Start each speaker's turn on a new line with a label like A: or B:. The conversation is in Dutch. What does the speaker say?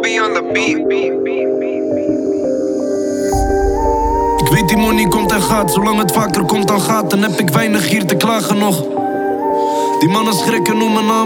A: be on the beat.
B: Ik weet die money komt en gaat, zolang het vaker komt dan gaat, dan heb ik weinig hier te klagen nog. Die mannen schrikken om mijn naam.